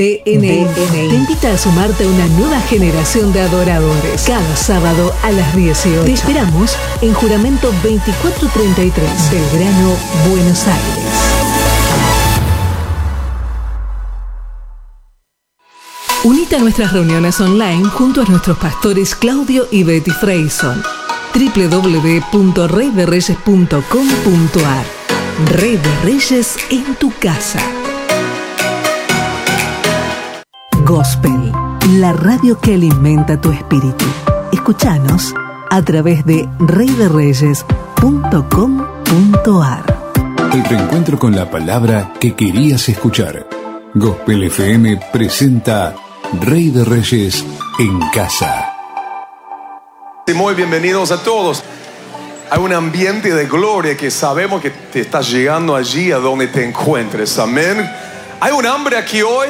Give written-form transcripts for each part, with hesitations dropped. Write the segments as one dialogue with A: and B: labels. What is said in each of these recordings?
A: DNI te invita a sumarte a una nueva generación de adoradores. Cada sábado a las 18. Te esperamos en Juramento 2433, Belgrano, Buenos Aires. Unite a nuestras reuniones online junto a nuestros pastores Claudio y Betty Freyson. www.reyderreyes.com.ar. Rey de Reyes en tu casa. Gospel, la radio que alimenta tu espíritu. Escúchanos a través de reyderreyes.com.ar.
B: El reencuentro con la palabra que querías escuchar. Gospel FM presenta Rey de Reyes en casa.
C: Muy bienvenidos a todos. Hay un ambiente de gloria que sabemos que te estás llegando allí a donde te encuentres. Amén. Hay un hambre aquí hoy.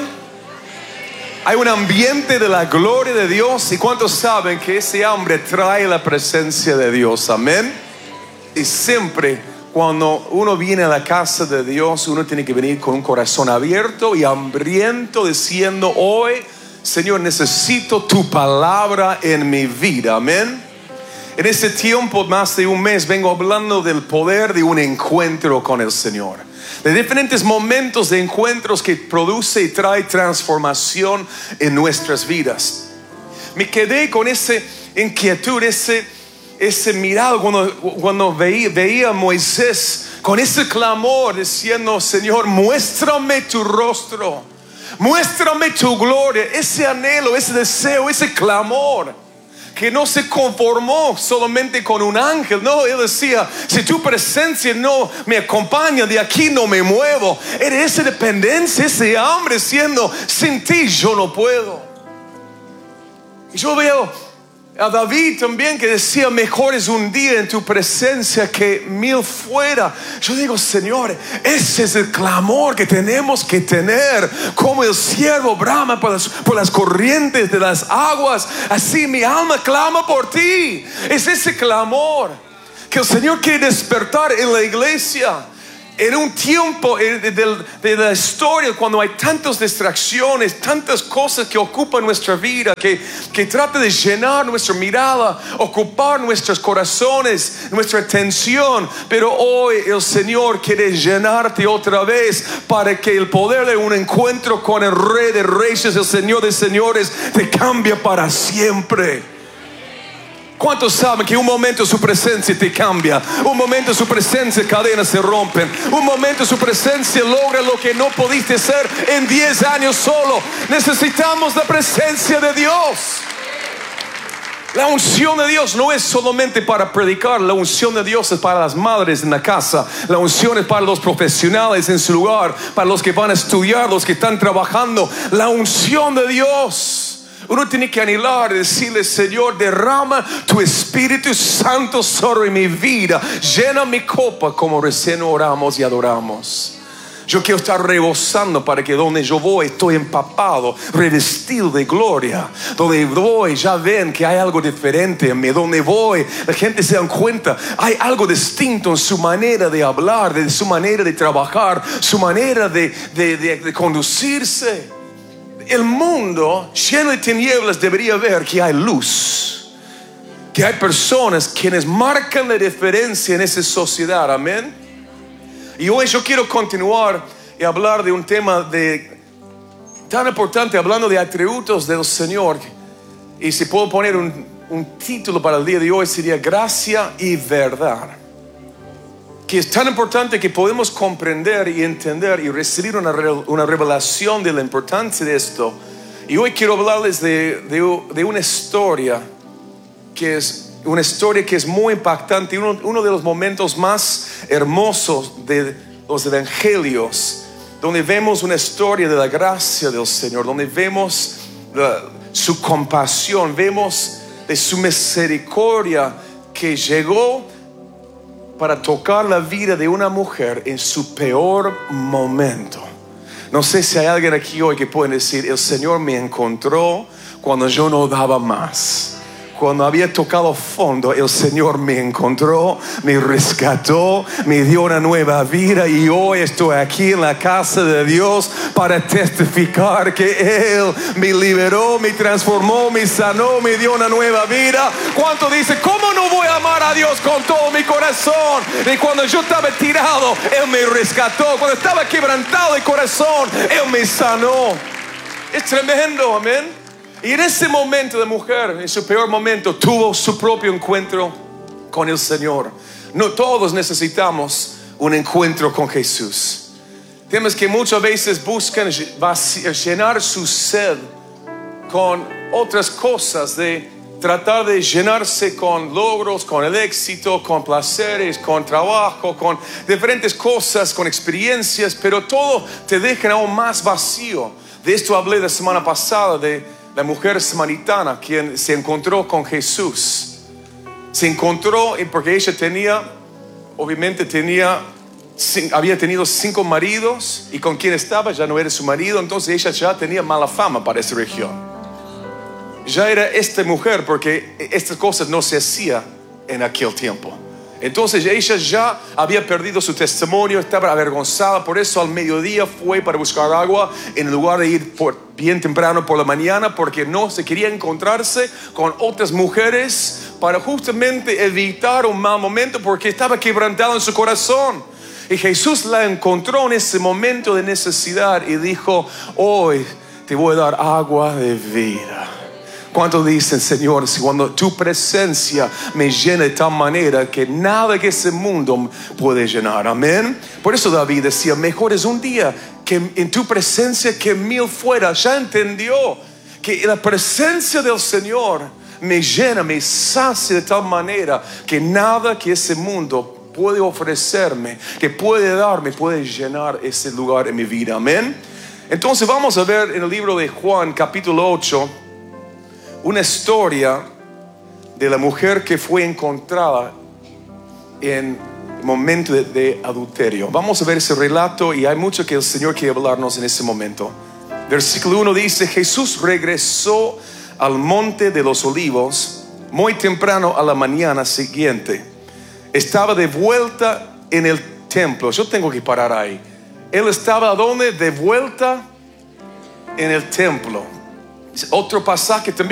C: Hay un ambiente de la gloria de Dios. ¿Y cuántos saben que ese hambre trae la presencia de Dios? Amén. Y siempre cuando uno viene a la casa de Dios, uno tiene que venir con un corazón abierto y hambriento, diciendo: hoy, Señor, necesito tu palabra en mi vida. Amén. En este tiempo, más de un mes, vengo hablando del poder de un encuentro con el Señor. De diferentes momentos de encuentros que produce y trae transformación en nuestras vidas. Me quedé con esa inquietud, ese mirado cuando veía a Moisés con ese clamor diciendo: Señor, muéstrame tu rostro, muéstrame tu gloria. Ese anhelo, ese deseo, ese clamor que no se conformó solamente con un ángel. No, él decía: si tu presencia no me acompaña, de aquí no me muevo. Era esa dependencia, ese hambre, siendo: sin ti yo no puedo. Y yo veo a David también, que decía: mejor es un día en tu presencia que 1000 fuera. Yo digo: Señor, ese es el clamor que tenemos que tener. Como el siervo brama por las corrientes de las aguas, así mi alma clama por ti. Es ese clamor que el Señor quiere despertar en la iglesia. En un tiempo de la historia, cuando hay tantas distracciones, tantas cosas que ocupan nuestra vida, que trata de llenar nuestra mirada, ocupar nuestros corazones, nuestra atención. Pero hoy el Señor quiere llenarte otra vez, para que el poder de un encuentro con el Rey de Reyes, el Señor de Señores, te cambie para siempre. ¿Cuántos saben que un momento su presencia te cambia? Un momento su presencia, cadenas se rompen. Un momento su presencia logra lo que no pudiste hacer en 10 años solo. Necesitamos la presencia de Dios. La unción de Dios no es solamente para predicar. La unción de Dios es para las madres en la casa. La unción es para los profesionales en su lugar, para los que van a estudiar, los que están trabajando. La unción de Dios. Uno tiene que anhelar y decirle: Señor, derrama tu Espíritu Santo sobre mi vida. Llena mi copa, como recién oramos y adoramos. Yo quiero estar rebosando, para que donde yo voy estoy empapado, revestido de gloria. Donde voy ya ven que hay algo diferente en mí. Donde voy la gente se dan cuenta, hay algo distinto en su manera de hablar, de su manera de trabajar, su manera de conducirse. El mundo lleno de tinieblas debería ver que hay luz, que hay personas quienes marcan la diferencia en esa sociedad. Amén. Y hoy yo quiero continuar y hablar de un tema tan importante, hablando de atributos del Señor. Y si puedo poner un título para el día de hoy, sería gracia y verdad. Que es tan importante que podemos comprender y entender y recibir una revelación de la importancia de esto. Y hoy quiero hablarles de una historia que es muy impactante. Uno de los momentos más hermosos de los evangelios, donde vemos una historia de la gracia del Señor, donde vemos su compasión, vemos de su misericordia, que llegó para tocar la vida de una mujer en su peor momento. No sé si hay alguien aquí hoy que puede decir: el Señor me encontró cuando yo no daba más, cuando había tocado fondo, el Señor me encontró, me rescató, me dio una nueva vida y hoy estoy aquí en la casa de Dios para testificar que Él me liberó, me transformó, me sanó, me dio una nueva vida. ¿Cuánto dice, cómo no voy a amar a Dios con todo mi corazón? Y cuando yo estaba tirado, Él me rescató. Cuando estaba quebrantado de corazón, Él me sanó. Es tremendo, amén. Y en ese momento de mujer, en su peor momento, tuvo su propio encuentro con el Señor. No todos necesitamos un encuentro con Jesús. Temas que muchas veces buscan llenar su sed con otras cosas, de tratar de llenarse con logros, con el éxito, con placeres, con trabajo, con diferentes cosas, con experiencias, pero todo te deja aún más vacío. De esto hablé la semana pasada, de la mujer samaritana quien se encontró con Jesús. Se encontró porque ella había tenido 5 maridos, y con quien estaba ya no era su marido, entonces ella ya tenía mala fama para esa región. Ya era esta mujer, porque estas cosas no se hacían en aquel tiempo. Entonces ella ya había perdido su testimonio, estaba avergonzada. Por eso al mediodía fue para buscar agua en lugar de ir bien temprano por la mañana, porque no se quería encontrarse con otras mujeres para justamente evitar un mal momento, porque estaba quebrantado en su corazón. Y Jesús la encontró en ese momento de necesidad y dijo, hoy te voy a dar agua de vida. ¿Cuántos dicen, Señor, si cuando tu presencia me llena de tal manera que nada que ese mundo puede llenar? Amén. Por eso David decía, mejor es un día que en tu presencia que 1000 fuera. Ya entendió que la presencia del Señor me llena, me sacia de tal manera que nada que ese mundo puede ofrecerme, que puede darme, puede llenar ese lugar en mi vida. Amén. Entonces vamos a ver en el libro de Juan capítulo 8 una historia de la mujer que fue encontrada en el momento de adulterio. Vamos a ver ese relato, y hay mucho que el Señor quiere hablarnos en ese momento. Versículo 1 dice, Jesús regresó al monte de los olivos muy temprano a la mañana siguiente. Estaba de vuelta en el templo. Yo tengo que parar ahí. Él estaba ¿dónde? De vuelta en el templo. Otro pasaje también